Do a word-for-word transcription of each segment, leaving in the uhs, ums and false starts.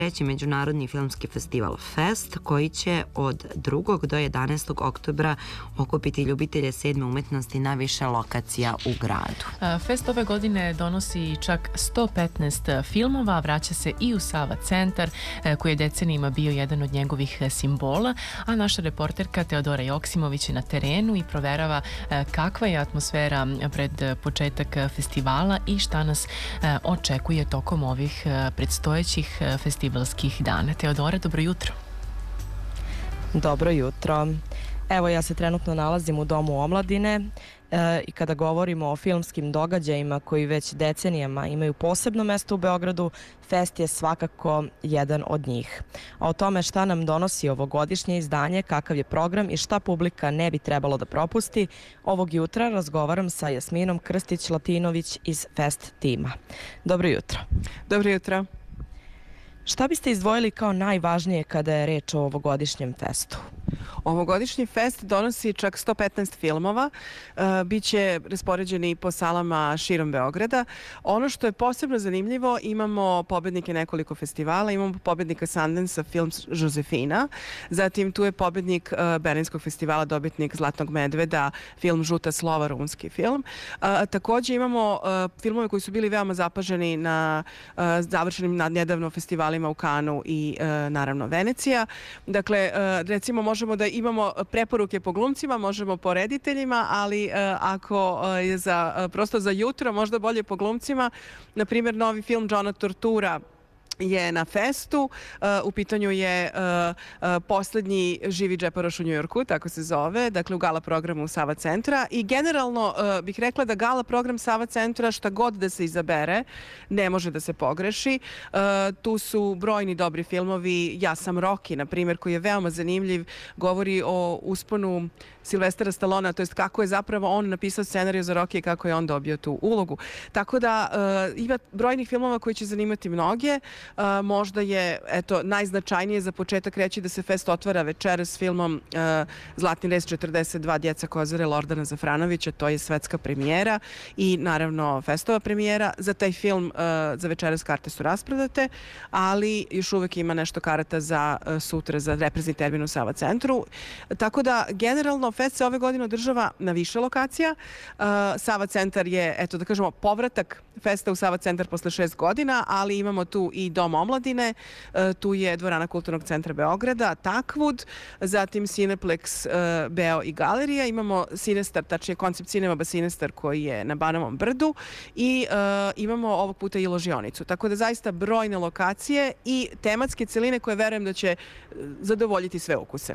treći međunarodni filmski festival Fest, koji će od drugog do jedanaestog oktobra okupiti ljubitelje sedme umetnosti na više lokacija u gradu. Fest ove godine donosi čak sto petnaest filmova, vraća se i u Sava centar, koji je decenijima bio jedan od njegovih simbola, a naša reporterka Teodora Joksimović je na terenu i proverava kakva je atmosfera pred početak festivala i šta nas očekuje tokom ovih predstojećih festivalskih dana. Teodora, dobro jutro. Dobro jutro. Evo, ja se trenutno nalazim u Domu omladine e, i kada govorimo o filmskim događajima koji već decenijama imaju posebno mesto u Beogradu, Fest je svakako jedan od njih. A o tome šta nam donosi ovogodišnje izdanje, kakav je program i šta publika ne bi trebalo da propusti, ovog jutra razgovaram sa Jasminom Krstić-Latinović iz Fest tima. Dobro jutro. Dobro jutro. Šta biste izdvojili kao najvažnije kada je reč o ovogodišnjem festu? Ovogodišnji fest donosi čak sto petnaest filmova, e, biće raspoređeni po salama širom Beograda. Ono što je posebno zanimljivo, imamo pobednike nekoliko festivala, imamo pobednika Sundance film Josefina, zatim tu je pobednik e, Berlinskog festivala, dobitnik Zlatnog medveda, film Žuta slova, rumunski film. E, takođe imamo e, filmove koji su bili veoma zapaženi na e, završenim na nedavno festivalima u Kanu i e, naravno Venecija. Dakle, e, recimo možemo da imamo preporuke po glumcima, možemo po rediteljima, ali uh, ako uh, je za, uh, prosto za jutro, možda bolje po glumcima. Na primjer, novi film Johna Turturra je na festu. Uh, u pitanju je uh, uh, poslednji živi džeparoš u Njujorku, tako se zove, dakle u gala programu Sava centra. I generalno uh, bih rekla da gala program Sava centra, šta god da se izabere, ne može da se pogreši. Uh, tu su brojni dobri filmovi. Ja sam Rocky, na primjer, koji je veoma zanimljiv, govori o usponu Silvestera Stallona, to jest kako je zapravo on napisao scenariju za Rocky i kako je on dobio tu ulogu. Tako da uh, ima brojnih filmova koji će zanimati mnoge. Uh, možda je, eto, najznačajnije za početak reći da se fest otvara večeras s filmom uh, Zlatni rez četrdeset dva Djeca Kozare Lordana Zafranovića, to je svetska premijera i naravno festova premijera. Za taj film uh, za večeras karte su rasprodate, ali još uvek ima nešto karata za uh, sutra, za reprezni termin u Sava centru. Tako da, generalno, fest se ove godine održava na više lokacija. Uh, Sava centar je, eto da kažemo, povratak festa u Sava centar posle šest godina, ali imamo tu i Dom omladine, uh, tu je Dvorana kulturnog centra Beograda, Takvud, zatim Cineplex uh, Beo i Galerija, imamo Sinestar, tačnije koncept Cinema Sinestar koji je na Banovom brdu i uh, imamo ovog puta i ložionicu. Tako da zaista brojne lokacije i tematske celine koje verujem da će zadovoljiti sve ukuse.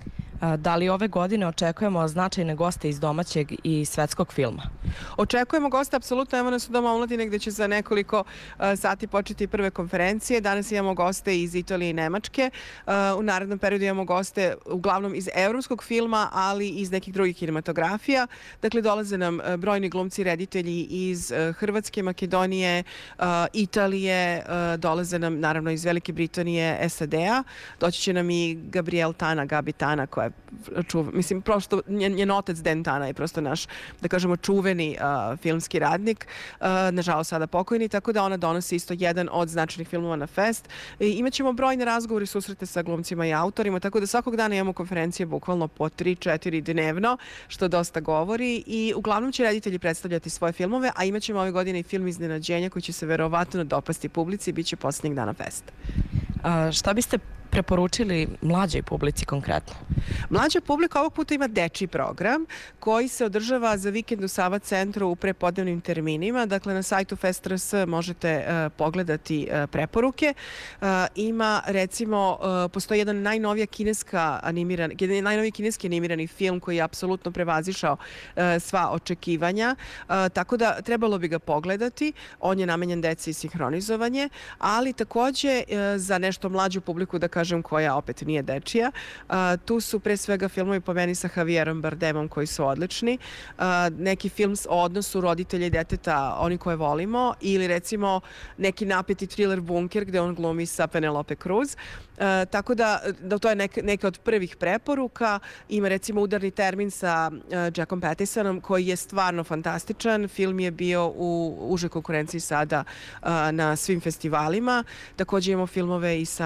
Da li ove godine očekujemo značajne goste iz domaćeg i svetskog filma? Očekujemo goste, apsolutno. Evo nas u Domu omladine gde će za nekoliko uh, sati početi prve konferencije. Danas imamo goste iz Italije i Nemačke. Uh, u narednom periodu imamo goste uglavnom iz evropskog filma, ali i iz nekih drugih kinematografija. Dakle, dolaze nam uh, brojni glumci i reditelji iz uh, Hrvatske, Makedonije, uh, Italije, uh, dolaze nam naravno iz Velike Britanije, S A D-a. Doći će nam i Gabriel Tana, Gabi Tana, koja čuva, mislim, prosto njen, njen otac Den Tana je prosto naš, da kažemo, čuveni uh, filmski radnik, uh, nažalost sada pokojni, tako da ona donosi isto jedan od značajnih filmova na fest. I imaćemo brojne razgovore i susrete sa glumcima i autorima, tako da svakog dana imamo konferencije bukvalno po tri četiri dnevno, što dosta govori i uglavnom će reditelji predstavljati svoje filmove, a imaćemo ove godine i film Iznenađenja koji će se verovatno dopasti publici i bit će posljednjeg dana festa. A, šta biste preporučili mlađoj publici konkretno? Mlađa publika ovog puta ima dečiji program koji se održava za vikend u Sava centru u prepodnevnim terminima. Dakle, na sajtu fest tačka r s možete uh, pogledati uh, preporuke. Uh, ima, recimo, uh, postoji jedan najnovija kineska animirani, jedan najnoviji kineski animirani film koji je apsolutno prevazišao uh, sva očekivanja. Uh, tako da trebalo bi ga pogledati. On je namenjen deci i sinhronizovanje, ali takođe uh, za nešto mlađu publiku, da kažem, kažem, koja opet nije dečija. A, tu su pre svega filmovi po meni sa Javierom Bardemom koji su odlični. A, neki film o odnosu roditelja i deteta, oni koje volimo, ili recimo neki napeti thriller Bunker gde on glumi sa Penelope Cruz. E, tako da, da to je neka, neka od prvih preporuka. Ima recimo Udarni termin sa uh, Jackom Pattisonom koji je stvarno fantastičan. Film je bio u užoj konkurenciji sada uh, na svim festivalima. Također imamo filmove i sa